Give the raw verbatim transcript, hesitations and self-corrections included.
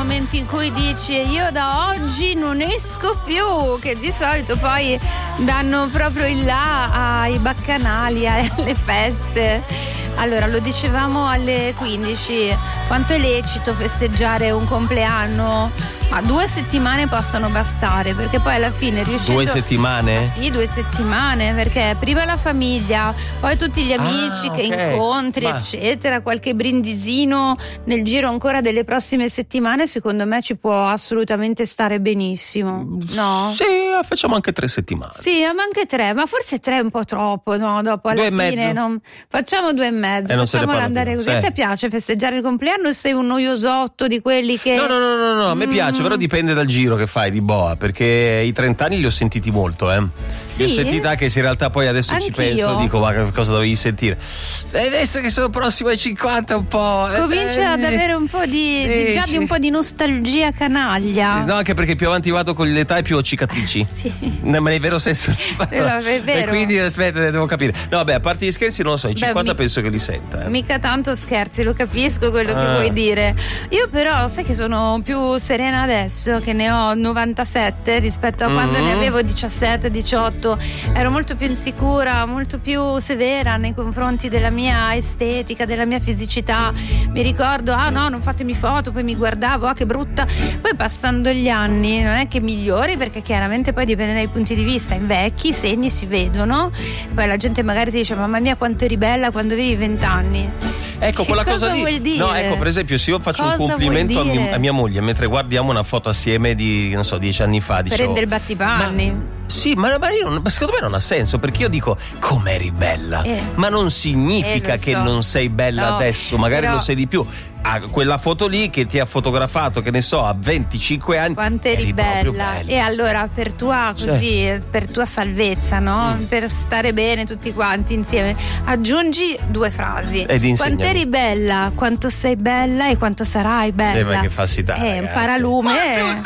momenti in cui dici io da oggi non esco più, che di solito poi danno proprio il là ai baccanali, alle feste. Allora, lo dicevamo alle quindici, quanto è lecito festeggiare un compleanno? Ma due settimane possono bastare, perché poi alla fine riuscendo... Due settimane? Sì, due settimane, perché prima la famiglia, poi tutti gli amici ah, che okay. incontri, Ma... eccetera, qualche brindisino nel giro ancora delle prossime settimane, secondo me ci può assolutamente stare benissimo, no? Sì, facciamo anche tre settimane. Sì, ma anche tre, ma forse tre è un po' troppo, no? Dopo alla due fine e mezzo. Non... facciamo due e mezzo, e facciamola andare più. così. Sì. A te piace festeggiare il compleanno o sei un noiosotto di quelli che... No, no, no, no, no. a me mm. piace, però dipende dal giro che fai di boa, perché i trenta anni li ho sentiti molto, eh. Sì? Li ho sentiti anche se in realtà poi adesso Anch'io. ci penso, dico ma cosa dovevi sentire? E adesso che sono prossimo ai cinquanta un po'... Comincia eh, ad avere un po' di, sì, di già sì. di un po' di nostalgia canaglia. Sì, no, anche perché più avanti vado con l'età e più ho cicatrici. Sì. No, ma nel vero senso. No, è vero. E quindi aspetta, devo capire. No, vabbè, a parte gli scherzi, non lo so, i cinquanta mi... penso che li senta. Eh. Mica tanto scherzi, lo capisco quello ah. che vuoi dire. Io però sai che sono più serena adesso, che ne ho novantasette rispetto a quando mm-hmm. ne avevo diciassette diciotto. Ero molto più insicura, molto più severa nei confronti della mia estetica, della mia fisicità. Mi ricordo, ah no, non fatemi foto, poi mi guardavo, ah che brutta. Poi passando gli anni non è che migliori, perché chiaramente poi dipende dai punti di vista, invecchi, i segni si vedono, poi la gente magari ti dice mamma mia quanto eri bella quando avevi vent'anni. Ecco, quella che cosa, cosa lì. vuol dire? No, ecco, per esempio, se io faccio cosa un complimento a mia, a mia moglie mentre guardiamo una foto assieme di, non so, dieci anni fa, dicevo, prende il battipanni. Ma... Sì, ma, ma, io non, ma secondo me non ha senso, perché io dico com'eri bella, eh. ma non significa eh, che so. non sei bella no, adesso, magari però... lo sei di più. Ah, quella foto lì che ti ha fotografato, che ne so, a venticinque anni, quanto eri, eri bella. bella e allora per tua così cioè. per tua salvezza, no? Mm. Per stare bene tutti quanti insieme, aggiungi due frasi: quanto eri bella, quanto sei bella e quanto sarai bella. Sì, che falsità, è un paralume.